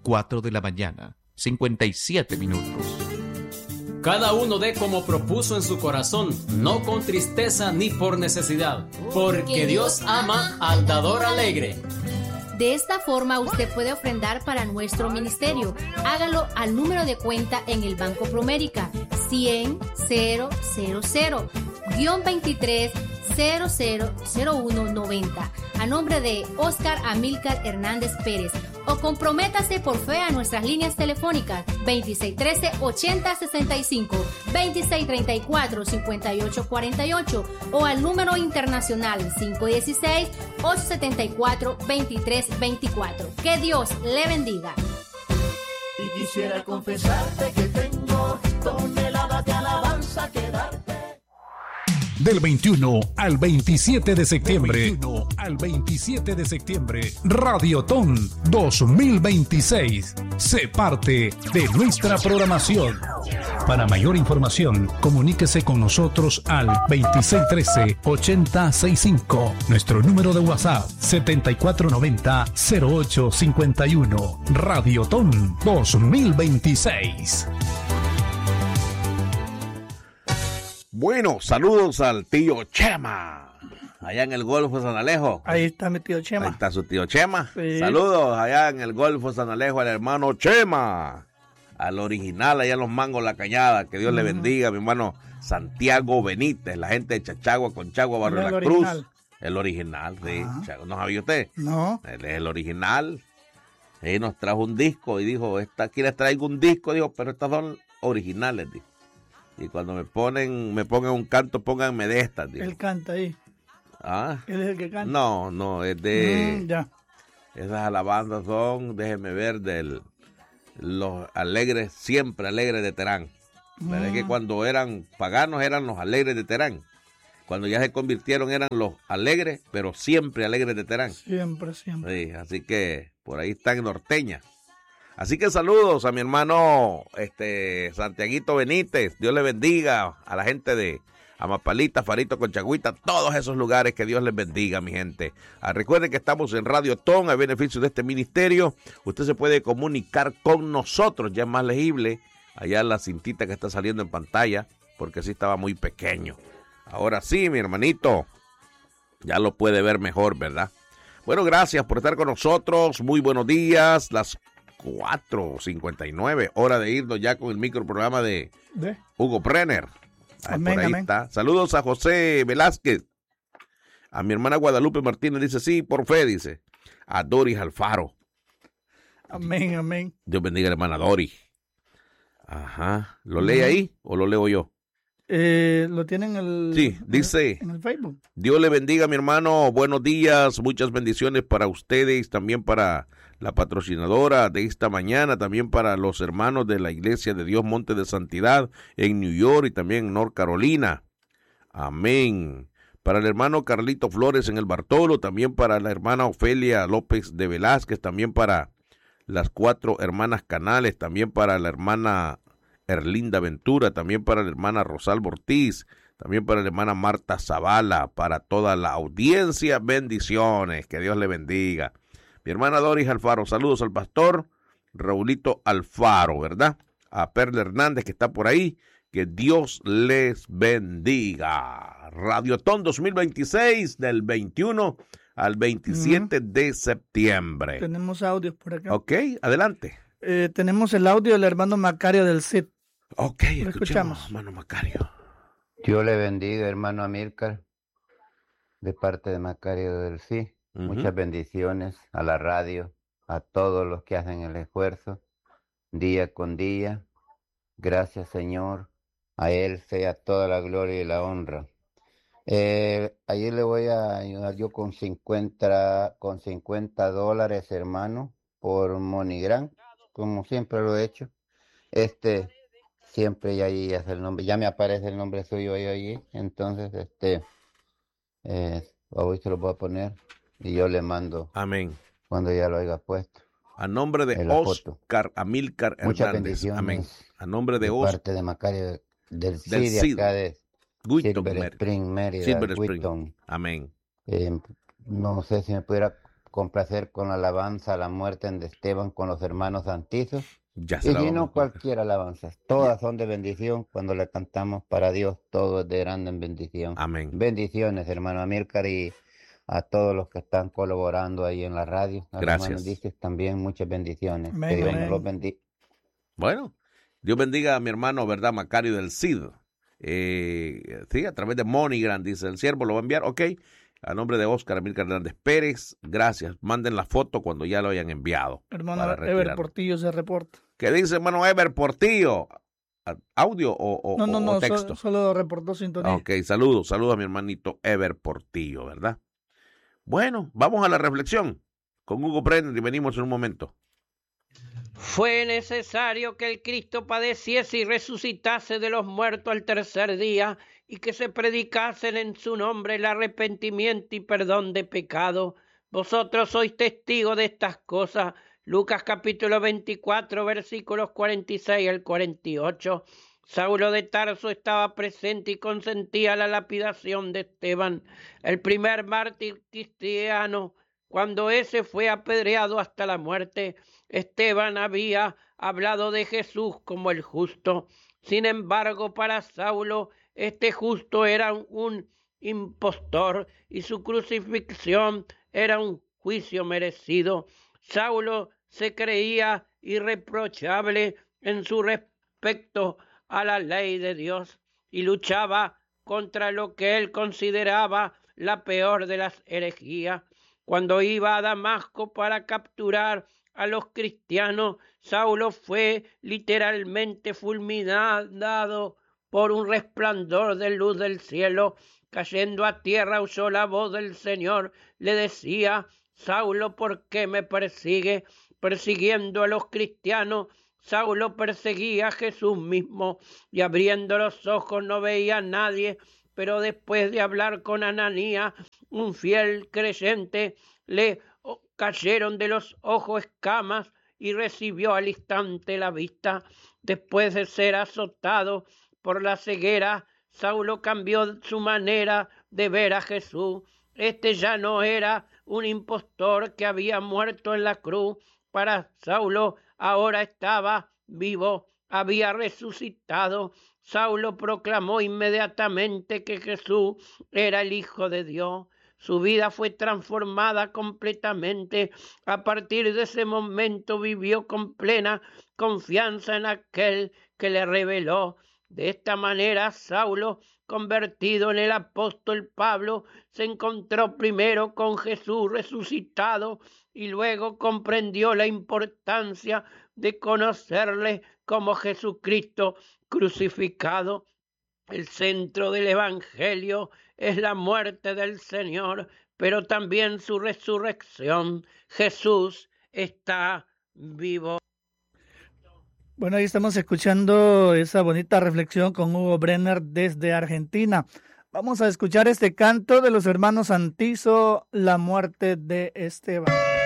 4 de la mañana, 57 minutos. Cada uno dé como propuso en su corazón, no con tristeza ni por necesidad, porque Dios ama al dador alegre. De esta forma usted puede ofrendar para nuestro ministerio. Hágalo al número de cuenta en el Banco Promérica 100-000-23-000190 a nombre de Oscar Amílcar Hernández Pérez, o comprométase por fe a nuestras líneas telefónicas 2613-8065, 2634-5848 o al número internacional 516-874-2324. Que Dios le bendiga. Y quisiera confesarte que tengo toneladas de alabanza que darte. Del 21 al 27 de septiembre. Al 27 de septiembre. Radiotón 2026. Sé parte de nuestra programación. Para mayor información, comuníquese con nosotros al 2613-8065. Nuestro número de WhatsApp 7490-0851. Radiotón 2026. Bueno, saludos al tío Chema, allá en el Golfo San Alejo. Ahí está mi tío Chema. Ahí está su tío Chema. Sí. Saludos allá en el Golfo San Alejo al hermano Chema, al original allá en Los Mangos, La Cañada. Que Dios le bendiga, mi hermano Santiago Benítez, la gente de Chachagua, Conchagua, Barrio de la Cruz. El original, sí. ¿No sabía usted? No. Él es el original. Él nos trajo un disco y dijo, aquí les traigo un disco, dijo, pero estas son originales, dijo. Y cuando me pongan un canto, pónganme de estas. Digo. Él canta ahí. ¿Ah? Él es el que canta. No, es de... ya. Esas alabanzas son, déjeme ver, los alegres, siempre alegres de Terán. Pero es que cuando eran paganos eran los alegres de Terán. Cuando ya se convirtieron eran los alegres, pero siempre alegres de Terán. Siempre. Sí, así que por ahí están norteñas. Así que saludos a mi hermano Santiaguito Benítez. Dios le bendiga a la gente de Amapalita, Farito, Conchagüita, todos esos lugares. Que Dios les bendiga, mi gente. Recuerden que estamos en Radio Ton a beneficio de este ministerio. Usted se puede comunicar con nosotros, ya es más legible. Allá la cintita que está saliendo en pantalla, porque sí estaba muy pequeño. Ahora sí, mi hermanito, ya lo puede ver mejor, ¿verdad? Bueno, gracias por estar con nosotros. Muy buenos días. Las 4:59, hora de irnos ya con el microprograma de Hugo Brenner. Amén, por ahí amén. está. Saludos a José Velázquez. A mi hermana Guadalupe Martínez dice, sí, por fe, dice. A Doris Alfaro. Amén. Dios bendiga a la hermana Doris. Ajá. ¿Lo lee ahí o lo leo yo? Lo tienen dice en el Facebook. Dios le bendiga, mi hermano. Buenos días, muchas bendiciones para ustedes, también para la patrocinadora de esta mañana, también para los hermanos de la Iglesia de Dios Monte de Santidad en New York y también en North Carolina. Amén. Para el hermano Carlito Flores en el Bartolo, también para la hermana Ofelia López de Velázquez, también para las 4 hermanas Canales, también para la hermana Erlinda Ventura, también para la hermana Rosalba Ortiz, también para la hermana Marta Zavala, para toda la audiencia, bendiciones, que Dios le bendiga. Mi hermana Doris Alfaro, saludos al pastor Raulito Alfaro, ¿verdad? A Perla Hernández que está por ahí, que Dios les bendiga. Radiotón 2026 del 21 al 27 de septiembre. Tenemos audios por acá. Ok, adelante. Tenemos el audio del hermano Macario del CID. Ok, escuchamos, hermano Macario. Dios le bendiga, hermano Amílcar, de parte de Macario del CID. Muchas bendiciones a la radio, a todos los que hacen el esfuerzo, día con día. Gracias, Señor. A Él sea toda la gloria y la honra. Ayer le voy a ayudar yo con $50, hermano, por MoneyGram, como siempre lo he hecho. Siempre ya ahí hace el nombre, ya me aparece el nombre suyo ahí, entonces hoy se lo voy a poner y yo le mando. Amén. Cuando ya lo haya puesto. A nombre de Oscar Amílcar Hernández. Muchas bendiciones. Amén. A nombre de parte de Macario del CID, acá de Silver Spring, Mérida, Silver Spring. Wheaton. Amén. No sé si me pudiera complacer con la alabanza a la muerte de Esteban con los hermanos Santizos. Ya Y se la si vamos no, a- cualquier alabanza. Todas son de bendición. Cuando le cantamos para Dios, todo es de grande en bendición. Amén. Bendiciones, hermano Amílcar, y a todos los que están colaborando ahí en la radio. Al Gracias. hermano Dices también muchas bendiciones. Amén, Que Dios amén. nos los bendiga. Bueno, Dios bendiga a mi hermano, ¿verdad? Macario del CID. Sí, a través de MoneyGram, dice el siervo, lo va a enviar. Ok, a nombre de Óscar Amílcar Hernández Pérez, gracias. Manden la foto cuando ya lo hayan enviado. Hermano para Ever retirarlo. Portillo se reporta. ¿Qué dice hermano Ever Portillo? ¿Audio o No, texto? solo reportó sintonía. Ok, saludos a mi hermanito Ever Portillo, ¿verdad? Bueno, vamos a la reflexión con Hugo Brenner y venimos en un momento. Fue necesario que el Cristo padeciese y resucitase de los muertos al tercer día, y que se predicasen en su nombre el arrepentimiento y perdón de pecado. Vosotros sois testigos de estas cosas. Lucas capítulo 24, versículos 46 al 48. Saulo de Tarso estaba presente y consentía la lapidación de Esteban, el primer mártir cristiano. Cuando ese fue apedreado hasta la muerte, Esteban había hablado de Jesús como el justo. Sin embargo, para Saulo, este justo era un impostor y su crucifixión era un juicio merecido. Saulo se creía irreprochable en su respecto a la ley de Dios y luchaba contra lo que él consideraba la peor de las herejías. Cuando iba a Damasco para capturar a los cristianos, Saulo fue literalmente fulminado por un resplandor de luz del cielo. Cayendo a tierra, oyó la voz del Señor. Le decía: Saulo, ¿por qué me persigue? Persiguiendo a los cristianos, Saulo perseguía a Jesús mismo, y abriendo los ojos no veía a nadie. Pero después de hablar con Ananías, un fiel creyente, le cayeron de los ojos escamas y recibió al instante la vista. Después de ser azotado por la ceguera, Saulo cambió su manera de ver a Jesús. Este ya no era un impostor que había muerto en la cruz. Para Saulo ahora estaba vivo, había resucitado. Saulo proclamó inmediatamente que Jesús era el Hijo de Dios. Su vida fue transformada completamente. A partir de ese momento vivió con plena confianza en aquel que le reveló. De esta manera, Saulo, convertido en el apóstol Pablo, se encontró primero con Jesús resucitado y luego comprendió la importancia de conocerle como Jesucristo crucificado. El centro del Evangelio es la muerte del Señor, pero también su resurrección. Jesús está vivo. Bueno, ahí estamos escuchando esa bonita reflexión con Hugo Brenner desde Argentina. Vamos a escuchar este canto de los hermanos Santizo, La muerte de Esteban.